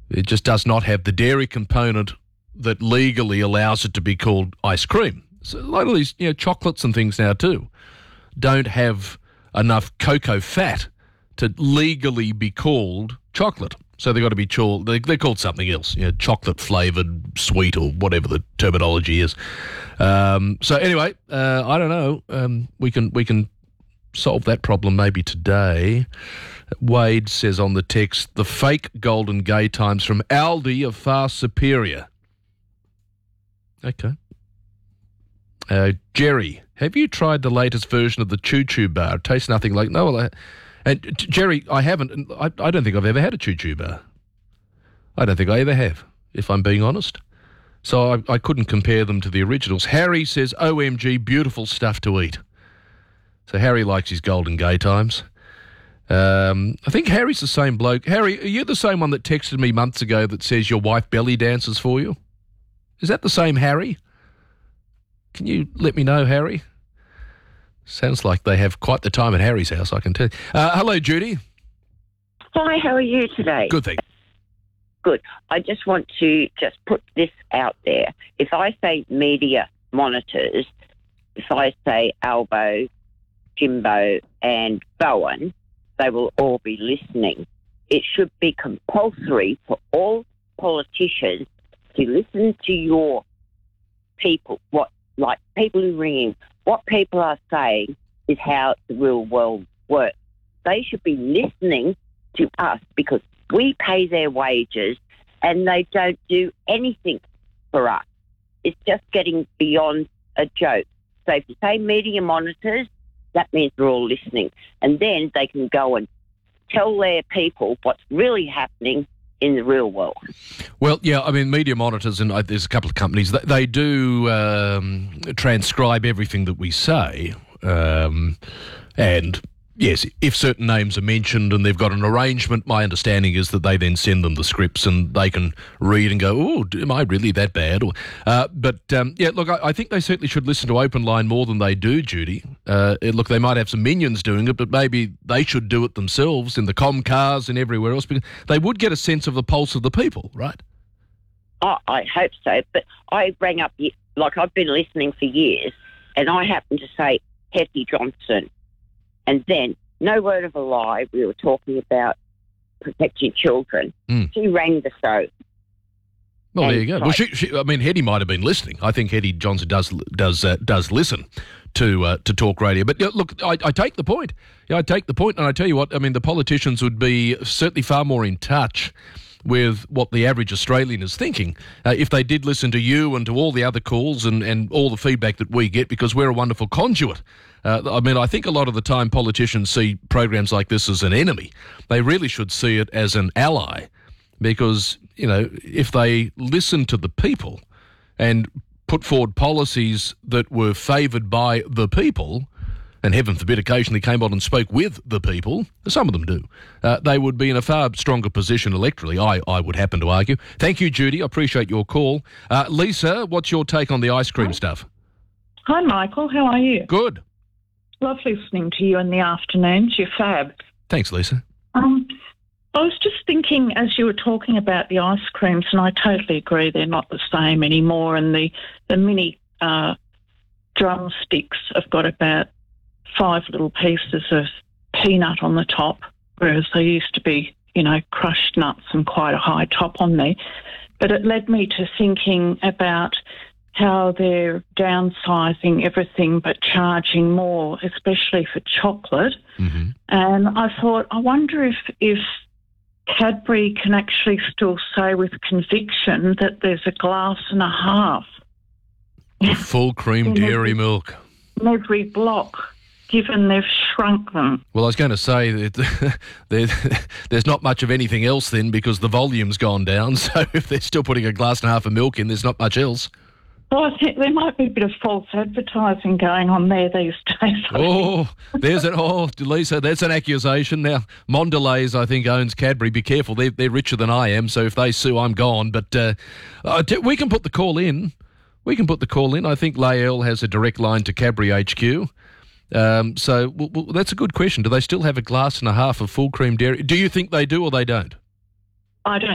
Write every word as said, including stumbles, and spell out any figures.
It just does not have the dairy component that legally allows it to be called ice cream. So a lot of these, you know, chocolates and things now too don't have enough cocoa fat to legally be called chocolate. So they've got to be called, they're called something else, you know, chocolate flavoured sweet or whatever the terminology is. Um, so anyway, uh, I don't know. Um, we can we can solve that problem maybe today. Wade says on the text, the fake Golden Gay Times from Aldi are far superior. Okay. Uh, Jerry, have you tried the latest version of the Choo Choo Bar? It tastes nothing like... No, well, I, and t- Jerry, I haven't. And I, I don't think I've ever had a Choo Choo Bar. I don't think I ever have, if I'm being honest. So I, I couldn't compare them to the originals. Harry says, O M G, beautiful stuff to eat. So Harry likes his Golden Gay Times. Um, I think Harry's the same bloke. Harry, are you the same one that texted me months ago that says your wife belly dances for you? Is that the same Harry? Can you let me know, Harry? Sounds like they have quite the time at Harry's house, I can tell you. Uh, hello, Judy. Hi, how are you today? Good, thank you. Good. I just want to just put this out there. If I say media monitors, if I say Albo, Jimbo and Bowen, they will all be listening. It should be compulsory for all politicians to listen to your people, what like people who ring in. What people are saying is how the real world works. They should be listening to us because we pay their wages and they don't do anything for us. It's just getting beyond a joke. So if you say media monitors, that means they're all listening. And then they can go and tell their people what's really happening in the real world. Well, yeah, I mean, media monitors, and uh, there's a couple of companies, they, they do um, transcribe everything that we say. Um, and, yes, if certain names are mentioned and they've got an arrangement, my understanding is that they then send them the scripts and they can read and go, oh, am I really that bad? Or, uh, but, um, yeah, look, I, I think they certainly should listen to Open Line more than they do, Judy. Uh, look, they might have some minions doing it, but maybe they should do it themselves in the com cars and everywhere else, because they would get a sense of the pulse of the people, right? Oh, I hope so, but I rang up, like I've been listening for years, and I happened to say Hetty Johnson. And then, no word of a lie, we were talking about protecting children. Mm. She rang the show. Well, there you go. Well, she, she, I mean, Hetty might have been listening. I think Hetty Johnson does does uh, does listen to uh, to talk radio. But uh, look, I, I take the point. Yeah, I take the point, and I tell you what. I mean, the politicians would be certainly far more in touch with what the average Australian is thinking uh, if they did listen to you and to all the other calls and, and all the feedback that we get, because we're a wonderful conduit. Uh, I mean, I think a lot of the time politicians see programs like this as an enemy. They really should see it as an ally, because, you know, if they listen to the people and put forward policies that were favoured by the people, and heaven forbid occasionally came on and spoke with the people, some of them do, uh, they would be in a far stronger position electorally, I, I would happen to argue. Thank you, Judy. I appreciate your call. Uh, Lisa, what's your take on the ice cream stuff? Hi, Michael. How are you? Good. Love listening to you in the afternoons. You're fab. Thanks, Lisa. Um, I was just thinking as you were talking about the ice creams, and I totally agree they're not the same anymore, and the, the mini uh, drumsticks have got about five little pieces of peanut on the top, whereas they used to be, you know, crushed nuts and quite a high top on there. But it led me to thinking about how they're downsizing everything but charging more, especially for chocolate. Mm-hmm. And I thought, I wonder if, if Cadbury can actually still say with conviction that there's a glass and a half. Full cream dairy milk. In every block, given they've shrunk them. Well, I was going to say that there's not much of anything else then, because the volume's gone down. So if they're still putting a glass and a half of milk in, there's not much else. Well, I think there might be a bit of false advertising going on there these days. Oh, there's an, oh, Lisa, that's an accusation. Now, Mondelez, I think, owns Cadbury. Be careful, they're, they're richer than I am, so if they sue, I'm gone. But uh, uh, we can put the call in. We can put the call in. I think Lael has a direct line to Cadbury H Q. Um, so well, well, that's a good question. Do they still have a glass and a half of full cream dairy? Do you think they do or they don't? I don't